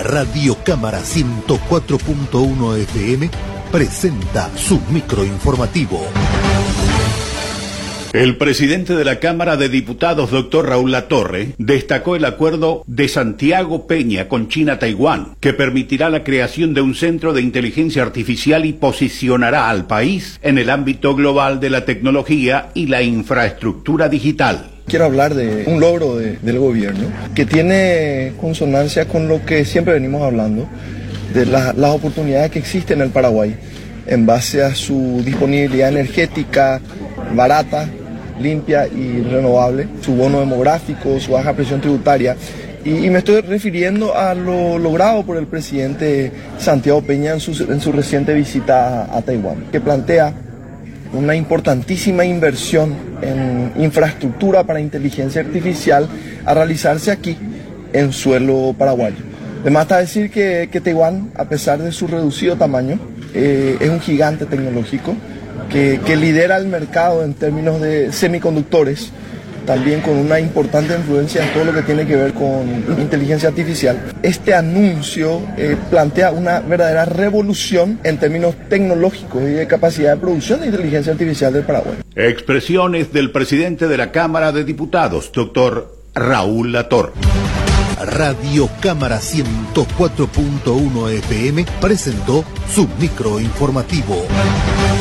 Radio Cámara 104.1 FM presenta su microinformativo. El presidente de la Cámara de Diputados, doctor Raúl Latorre, destacó el acuerdo de Santiago Peña con China-Taiwán, que permitirá la creación de un centro de inteligencia artificial y posicionará al país en el ámbito global de la tecnología y la infraestructura digital. Quiero hablar de un logro del gobierno que tiene consonancia con lo que siempre venimos hablando, de las oportunidades que existen en el Paraguay en base a su disponibilidad energética barata, limpia y renovable, su bono demográfico, su baja presión tributaria. Y me estoy refiriendo a lo logrado por el presidente Santiago Peña en su reciente visita a Taiwán, que plantea una importantísima inversión en infraestructura para inteligencia artificial a realizarse aquí, en suelo paraguayo. Además está decir que Taiwán, a pesar de su reducido tamaño, es un gigante tecnológico que lidera el mercado en términos de semiconductores, también con una importante influencia en todo lo que tiene que ver con inteligencia artificial. Este anuncio plantea una verdadera revolución en términos tecnológicos y de capacidad de producción de inteligencia artificial del Paraguay. Expresiones del presidente de la Cámara de Diputados, doctor Raúl Latorre. Radio Cámara 104.1 FM presentó su microinformativo.